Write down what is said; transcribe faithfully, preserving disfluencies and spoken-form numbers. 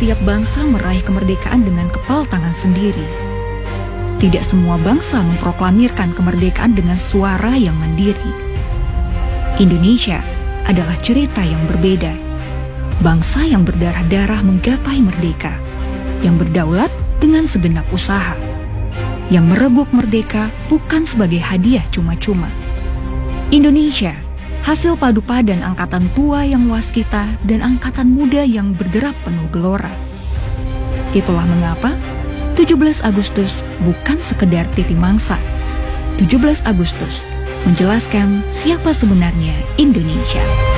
setiap bangsa meraih kemerdekaan dengan kepal tangan sendiri. Tidak semua bangsa memproklamirkan kemerdekaan dengan suara yang mandiri. Indonesia adalah cerita yang berbeda. Bangsa yang berdarah-darah menggapai merdeka, yang berdaulat dengan segenap usaha, yang merebut merdeka bukan sebagai hadiah cuma-cuma. Indonesia, hasil padu padan angkatan tua yang waskita dan angkatan muda yang berderap penuh gelora. Itulah mengapa tujuh belas Agustus bukan sekedar titi mangsa. tujuh belas Agustus menjelaskan siapa sebenarnya Indonesia.